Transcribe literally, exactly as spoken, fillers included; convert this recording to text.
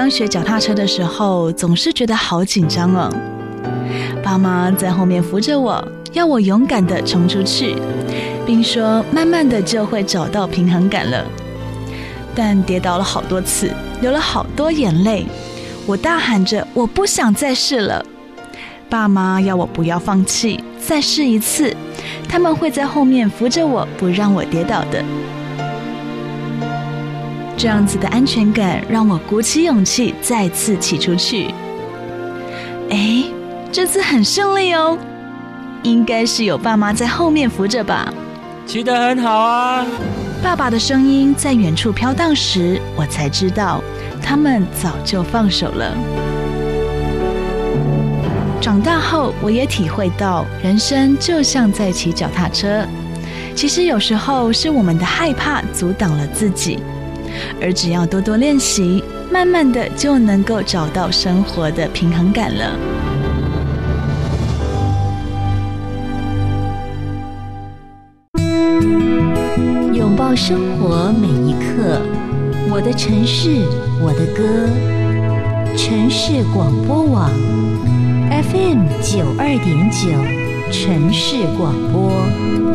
刚学脚踏车的时候，总是觉得好紧张哦。爸妈在后面扶着我，要我勇敢地冲出去，并说慢慢的就会找到平衡感了。但跌倒了好多次，流了好多眼泪，我大喊着我不想再试了。爸妈要我不要放弃，再试一次，他们会在后面扶着我，不让我跌倒的。这样子的安全感让我鼓起勇气再次骑出去。哎，这次很顺利哦，应该是有爸妈在后面扶着吧。 骑得很好啊！ 爸爸的声音在远处飘荡时，我才知道他们早就放手了。长大后，我也体会到人生就像在骑脚踏车，其实有时候是我们的害怕阻挡了自己，而只要多多练习，慢慢的就能够找到生活的平衡感了。 拥抱生活每一刻，我的城市，我的歌。城市广播网 F M 九二点九，城市广播。